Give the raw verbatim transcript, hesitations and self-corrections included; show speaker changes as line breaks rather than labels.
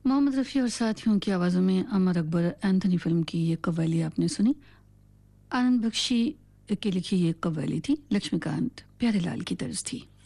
मोहम्मद रफ़ी और साथियों की आवाज़ों में अमर अकबर एंथनी फ़िल्म की ये कव्वाली आपने सुनी। आनंद बख्शी की लिखी ये कव्वाली थी, लक्ष्मीकांत प्यारेलाल की तर्ज थी।